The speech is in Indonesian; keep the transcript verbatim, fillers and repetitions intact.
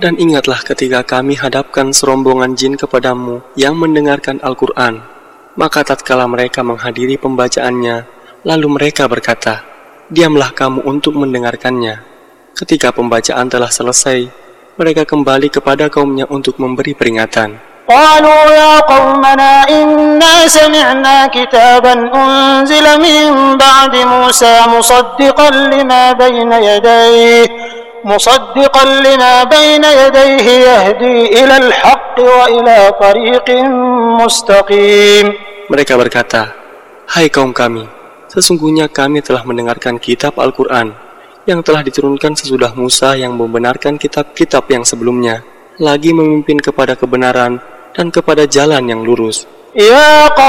Dan ingatlah ketika kami hadapkan serombongan jin kepadamu yang mendengarkan Al-Quran, maka tatkala mereka menghadiri pembacaannya, lalu mereka berkata, diamlah kamu untuk mendengarkannya. Ketika pembacaan telah selesai, mereka kembali kepada kaumnya untuk memberi peringatan. قالوا يا قومنا إنا سمعنا كتابا أنزل من بعد موسى مصدقا لما بين يديه مصدقا لما بين يديه يهدي إلى الحق وإلى طريق مستقيم. Mereka berkata, hai kaum kami, sesungguhnya kami telah mendengarkan kitab Al-Quran yang telah diturunkan sesudah Musa yang membenarkan kitab-kitab yang sebelumnya, lagi memimpin kepada kebenaran dan kepada jalan yang lurus. Ya